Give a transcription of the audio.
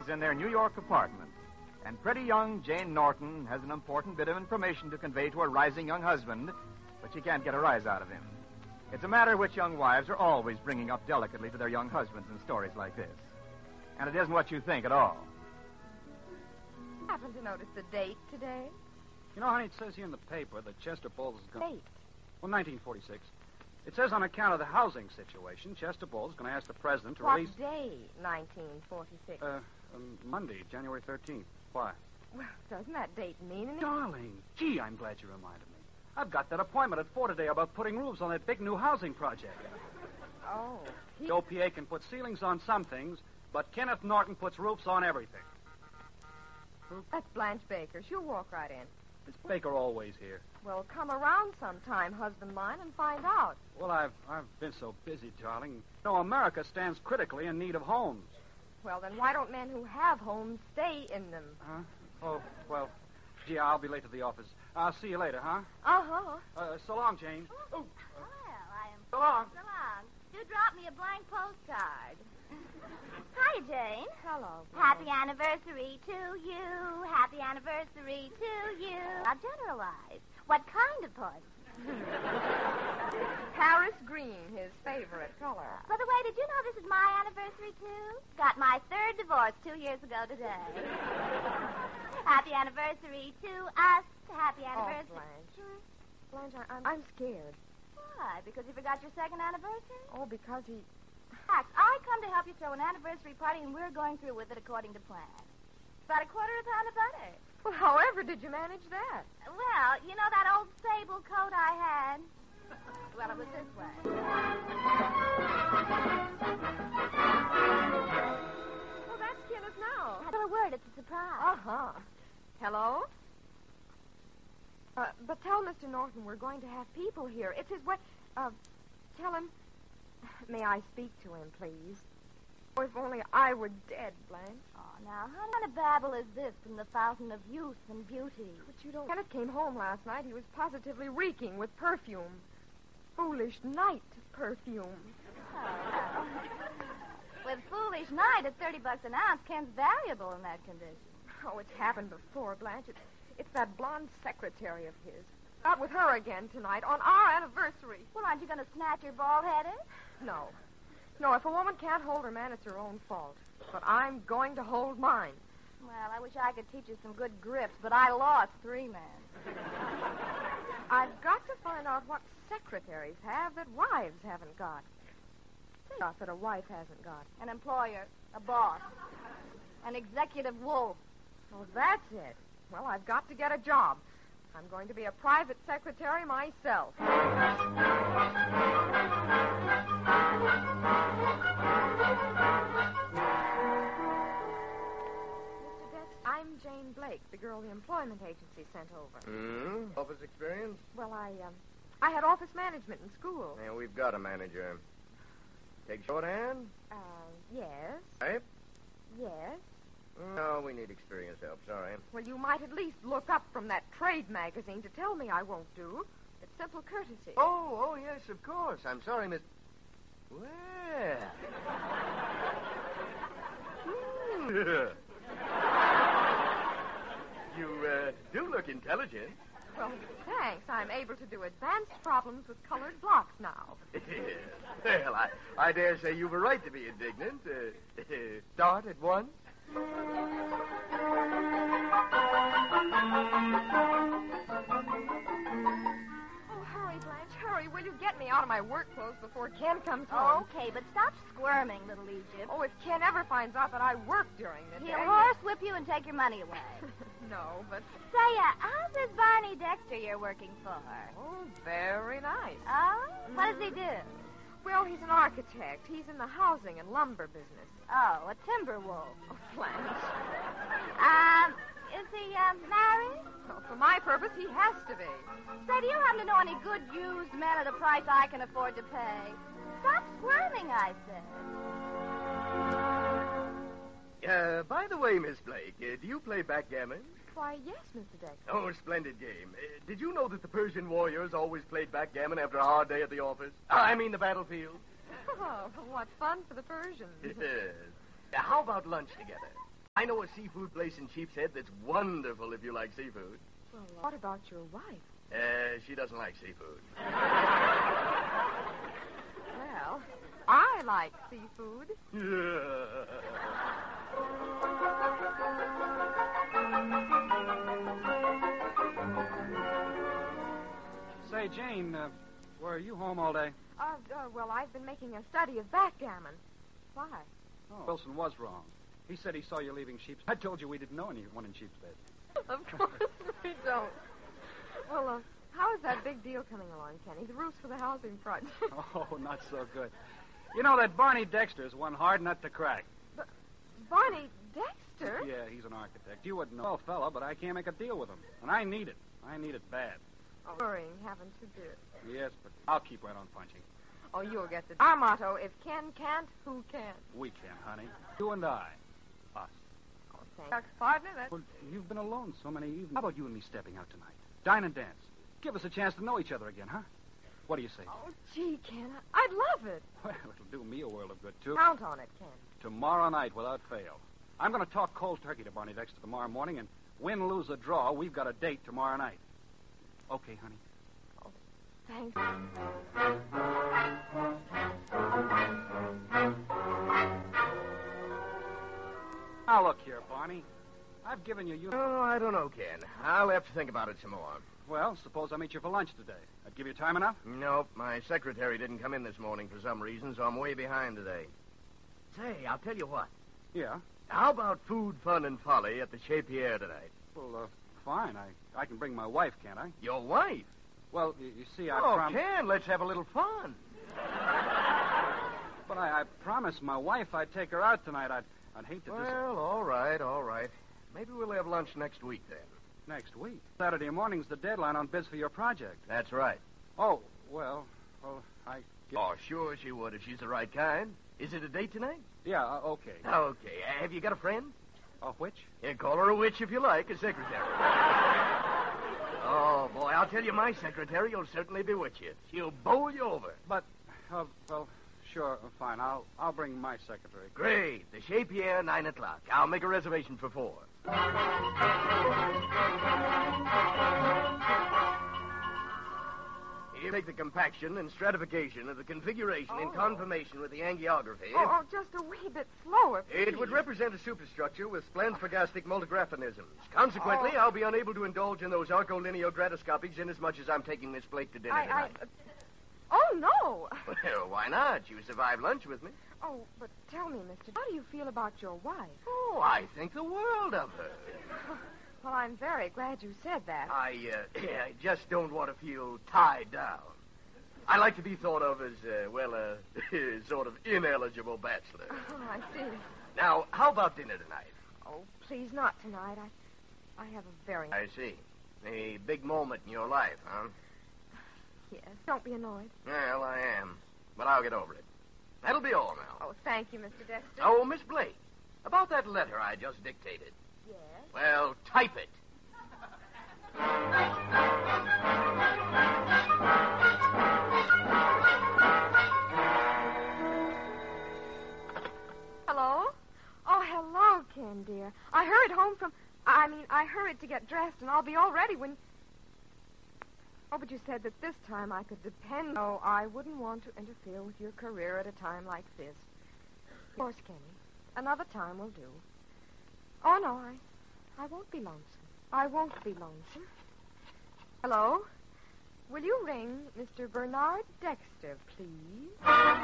in their New York apartment, and pretty young Jane Norton has an important bit of information to convey to a rising young husband, but she can't get a rise out of him. It's a matter which young wives are always bringing up delicately to their young husbands in stories like this. And it isn't what you think at all. Happen to notice the date today? You know, honey, it says here in the paper that Chester Bowles is going... Date? Well, 1946. It says on account of the housing situation, Chester Bowles is going to ask the president to What release... day, 1946? Monday, January 13th. Why? Well, doesn't that date mean anything? Darling, gee, I'm glad you reminded me. I've got that appointment at 4 today about putting roofs on that big new housing project. Oh. The OPA can put ceilings on some things, but Kenneth Norton puts roofs on everything. That's Blanche Baker. She'll walk right in. Is Baker always here? Well, come around sometime, husband mine, and find out. Well, I've been so busy, darling. No, America stands critically in need of homes. Well, then why don't men who have homes stay in them? Huh? Oh, well, gee, I'll be late to the office. I'll see you later, huh? Uh-huh. So long, Jane. Well, I am... So long. So long. Do drop me a blank postcard. Hi, Jane. Hello. Happy anniversary to you. Happy anniversary to you. Now, generalize. What kind of party? Paris green, his favorite color. By the way, did you know this is my anniversary, too? Got my third divorce 2 years ago today. Happy anniversary to us. Happy anniversary. Oh, Blanche. Blanche, I'm scared. Why? Because you forgot your second anniversary? Oh, because he... Max, I come to help you throw an anniversary party, and we're going through with it according to plan. About a quarter of a pound of butter. Well, however did you manage that? Well, you know that old sable coat I had? Well, it was this way. Well, that's Kenneth now. Not a word. It's a surprise. Uh-huh. Hello? But tell Mr. Norton we're going to have people here. It's his way... tell him... May I speak to him, please? Oh, if only I were dead, Blanche. Oh, now, how kind of babble is this from the fountain of youth and beauty? But you don't... Kenneth came home last night. He was positively reeking with perfume. Foolish night perfume. Oh. With foolish night at $30 an ounce, Ken's variable in that condition. Oh, it's happened before, Blanche. It's that blonde secretary of his. Out with her again tonight on our anniversary. Well, aren't you going to snatch her bald-headed? No. No, if a woman can't hold her man, it's her own fault. But I'm going to hold mine. Well, I wish I could teach you some good grips, but I lost 3 men. I've got to find out what secretaries have that wives haven't got. Stuff that a wife hasn't got. An employer, a boss, an executive wolf. Oh, that's it. Well, I've got to get a job. I'm going to be a private secretary myself. Mr. Dex, I'm Jane Blake, the girl the employment agency sent over. Office experience? Well, I had office management in school. Yeah, we've got a manager. Take shorthand? Yes. Type? Yes. No, we need experience help. Sorry. Well, you might at least look up from that trade magazine to tell me I won't do. It's simple courtesy. Oh, yes, of course. I'm sorry, Miss... Well... You do look intelligent. Well, thanks. I'm able to do advanced problems with colored blocks now. Well, I dare say you've a right to be indignant. Start at once. Oh, hurry, Blanche, hurry. Will you get me out of my work clothes before Ken comes home? Okay, but stop squirming, little Egypt. Oh, if Ken ever finds out that I work during the day... He'll horsewhip you and take your money away. No, but... Say, how's this Barney Dexter you're working for? Oh, very nice. Oh? What does he do? Well, he's an architect. He's in the housing and lumber business. Oh, a timber wolf. Oh, Blanche. Is he, married? Well, for my purpose, he has to be. Say, do you happen to know any good used men at a price I can afford to pay? Stop squirming, I said. By the way, Miss Blake, do you play backgammon? Why, yes, Mr. Dexter. Oh, splendid game. Did you know that the Persian warriors always played backgammon after a hard day at the office? I mean the battlefield. Oh, what fun for the Persians. Yes. Now, how about lunch together? I know a seafood place in Sheepshead that's wonderful if you like seafood. Well, what about your wife? She doesn't like seafood. Well, I like seafood. Say, Jane, were you home all day? Well, I've been making a study of backgammon. Why? Oh. Wilson was wrong. He said he saw you leaving Sheepshead. I told you we didn't know anyone in Sheepshead. Of course we don't. Well, how is that big deal coming along, Kenny? The roofs for the housing project. Oh, not so good. You know that Barney Dexter's one hard nut to crack. Barney Dexter? Yeah, he's an architect. You wouldn't know, well, fella, but I can't make a deal with him. And I need it. I need it bad. Oh, worrying, haven't you, dear? Yes, but I'll keep right on punching. Oh, you'll get the... Our motto, if Ken can't, who can? We can, honey. You and I. Us. Oh, thanks. Partner, that's... Well, you've been alone so many evenings. How about you and me stepping out tonight? Dine and dance. Give us a chance to know each other again, huh? What do you say? Oh, gee, Ken, I'd love it. Well, it'll do me a world of good, too. Count on it, Ken. Tomorrow night, without fail. I'm going to talk cold turkey to Barney Dexter tomorrow morning, and win, lose, or draw, we've got a date tomorrow night. Okay, honey. Thanks. Now, look here, Barney. I've given you... Oh, I don't know, Ken. I'll have to think about it some more. Well, suppose I meet you for lunch today. I'd give you time enough? Nope, my secretary didn't come in this morning for some reason, so I'm way behind today. Say, I'll tell you what. Yeah. How about food, fun, and folly at the Chez Pierre tonight? Well, fine. I can bring my wife, can't I? Your wife? Well, you see, I Oh, Ken, let's have a little fun. But I promised my wife I'd take her out tonight. I'd hate to Well, all right. Maybe we'll have lunch next week, then. Next week? Saturday morning's the deadline on bids for your project. That's right. Oh, well, I... Oh, sure she would if she's the right kind. Is it a date tonight? Yeah, okay. Okay. Have you got a friend? A which? Yeah, call her a witch if you like, a secretary. Oh, boy, I'll tell you, my secretary will certainly bewitch you. She'll bowl you over. But, well, sure, fine. I'll bring my secretary. Great. The Chez Pierre, 9 o'clock. I'll make a reservation for 4. You take the compaction and stratification of the configuration in conformation with the angiography. Oh, just a wee bit slower, please. It would represent a superstructure with splenosphagastic multigraphonisms. Consequently, I'll be unable to indulge in those archolineogradoscopics inasmuch as I'm taking Miss Blake to dinner tonight. Oh, no. Well, why not? You survived lunch with me. Oh, but tell me, mister, how do you feel about your wife? Oh, I think the world of her. Well, I'm very glad you said that. I just don't want to feel tied down. I like to be thought of as, sort of ineligible bachelor. Oh, I see. Now, how about dinner tonight? Oh, please, not tonight. I have a very... I see. A big moment in your life, huh? Yes, don't be annoyed. Well, I am. But I'll get over it. That'll be all now. Oh, thank you, Mr. Dexter. Oh, Miss Blake, about that letter I just dictated. Yes? Well, type it. Hello? Oh, hello, Ken, dear. I hurried home from... I hurried to get dressed, and I'll be all ready when... Oh, but you said that this time I could depend... No, I wouldn't want to interfere with your career at a time like this. Of course, Kenny. Another time will do. Oh, no, I won't be lonesome. I won't be lonesome. Hello? Will you ring Mr. Bernard Dexter, please?